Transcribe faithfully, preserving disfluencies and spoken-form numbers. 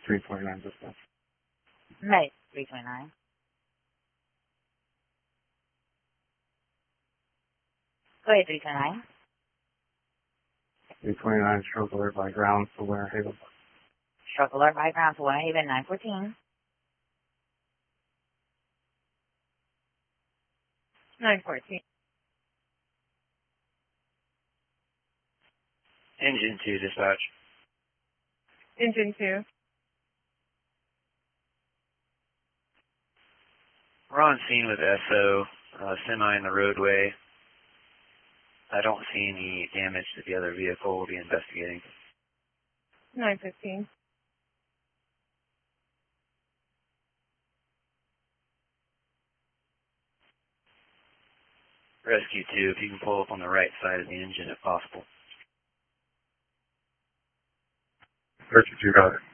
three twenty-nine dispatch. Med three twenty-nine. Go ahead, three twenty-nine. three twenty-nine, stroke alert by ground to Winter Haven. Stroke alert by ground to Winter Haven, nine fourteen. nine fourteen. Engine two, dispatch. Engine two. We're on scene with S O, uh, semi in the roadway. I don't see any damage to the other vehicle. We'll be investigating. nine fifteen. Rescue two, if you can pull up on the right side of the engine if possible. Rescue two, got it.